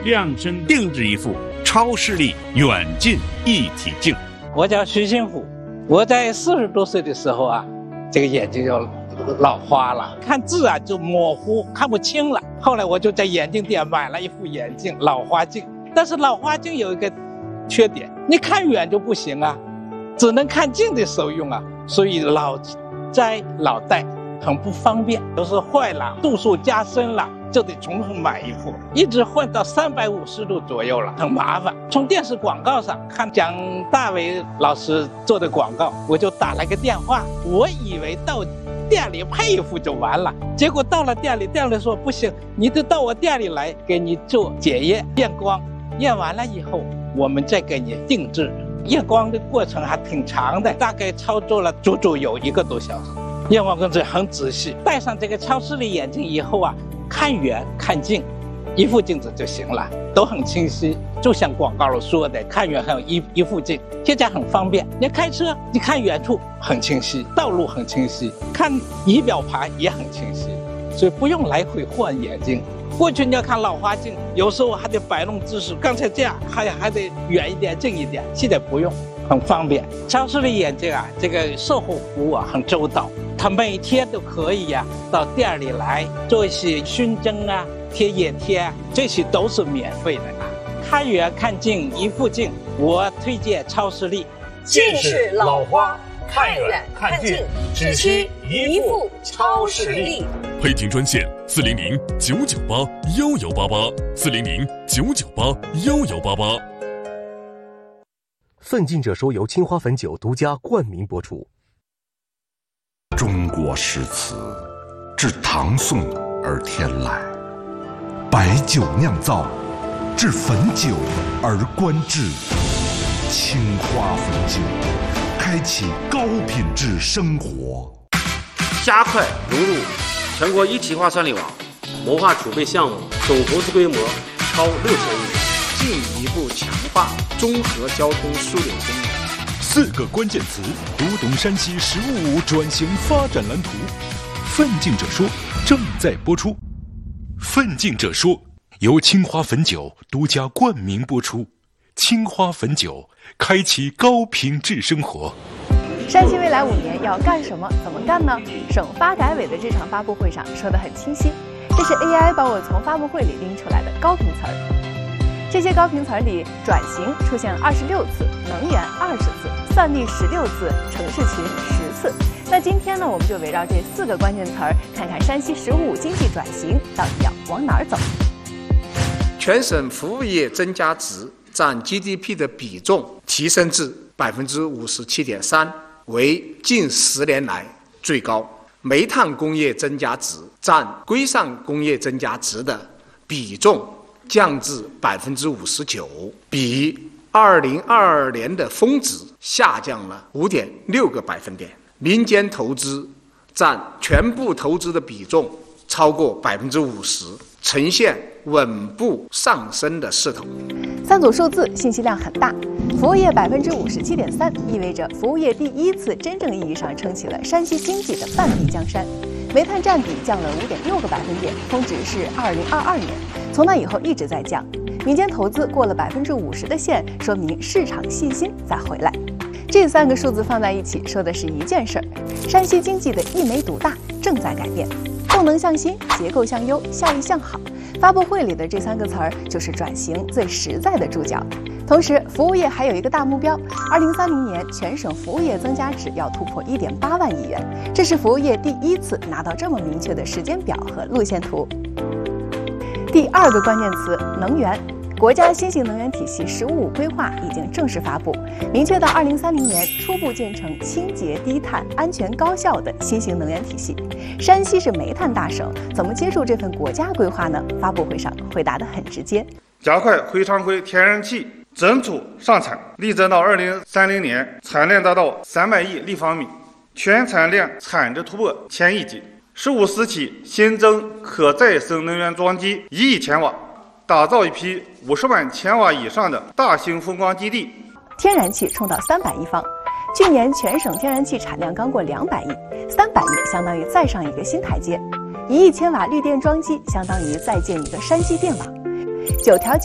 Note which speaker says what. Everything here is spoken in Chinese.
Speaker 1: 量身定制一副超视力远近一体镜。
Speaker 2: 我叫徐新虎，我在40多岁的时候啊，这个眼睛就老花了，看字啊就模糊，看不清了。后来我就在眼镜店买了一副眼镜，老花镜。但是老花镜有一个缺点，你看远就不行啊，只能看近的时候用啊，所以老摘老戴很不方便，有时坏了，度数加深了，就得重新买一副，一直换到350度左右了，很麻烦。从电视广告上看蒋大为老师做的广告，我就打了个电话，我以为到店里配一副就完了，结果到了店里，店里说不行，你得到我店里来给你做检验验光，验完了以后我们再给你定制。验光的过程还挺长的，大概操作了足足有1个多小时。验光工作很仔细，戴上这个超视力眼镜以后啊，看远看近一副镜子就行了，都很清晰，就像广告里说的，看远还有一副镜，现在很方便。你开车，你看远处很清晰，道路很清晰，看仪表盘也很清晰，所以不用来回换眼镜。过去你要看老花镜，有时候还得摆弄姿势，刚才这样还得远一点近一点，现在不用，很方便。超视力眼镜啊，这个售后服务啊很周到，他每天都可以呀到店里来做一些熏蒸啊、贴眼贴啊，这些都是免费的啊。看远看近一副镜，我推荐超视力。
Speaker 3: 近视老花，看远看近，只需一副超视力。
Speaker 4: 配镜专线400-998-1188，400-998-1188。
Speaker 5: 奋进者说由青花汾酒独家冠名播出。
Speaker 6: 中国诗词至唐宋而天来，白酒酿造至汾酒而观致，青花汾酒开启高品质生活。
Speaker 7: 加快融入全国一体化算力网，文化储备项目总投资规模超6000亿元，进一步强化综合交通枢纽功能。
Speaker 8: 4个关键词读懂山西“十五五”转型发展蓝图。奋进者说正在播出。奋进者说由青花汾酒独家冠名播出。青花汾酒，开启高品质生活。
Speaker 9: 山西未来5年要干什么？怎么干呢？省发改委的这场发布会上说得很清晰，这是 AI 帮我从发布会里拎出来的高频词儿。这些高频词儿里，转型出现了26次，能源20次，算力16次，城市群10次。那今天呢，我们就围绕这4个关键词儿，看看山西15经济转型到底要往哪儿走。
Speaker 7: 全省服务业增加值占 GDP 的比重提升至 57.3%， 为近10年来最高。煤炭工业增加值占规上工业增加值的比重降至 59%， 比2022年的峰值下降了 5.6个百分点。民间投资占全部投资的比重超过 50%， 呈现稳步上升的势头。
Speaker 9: 3组数字信息量很大，服务业 57.3%， 意味着服务业第一次真正意义上撑起了山西经济的半壁江山。煤炭占比降了 5.6个百分点，峰值是2022年，从那以后一直在降。民间投资过了 50% 的线，说明市场信心在回来。这3个数字放在一起，说的是一件事儿：山西经济的一煤独大正在改变，动能向新，结构向优，效益向好。发布会里的这3个词儿就是转型最实在的注脚。同时，服务业还有一个大目标，2030年全省服务业增加值要突破1.8万亿元，这是服务业第一次拿到这么明确的时间表和路线图。第2个关键词能源。国家新型能源体系15规划已经正式发布，明确到2030年初步建成清洁、低碳、安全、高效的新型能源体系。山西是煤炭大省，怎么接触这份国家规划呢？发布会上回答得很直接，
Speaker 10: 加快会昌辉天然气整组上产，力争到2030年产量达到300亿立方米，全产量产值突破1000亿级。15时起新增可再生能源装机1亿千瓦，打造一批50万千瓦以上的大型风光基地。
Speaker 9: 天然气冲到300亿方，去年全省天然气产量刚过200亿，300亿相当于再上一个新台阶，1亿千瓦绿电装机相当于再建一个山西电网，9条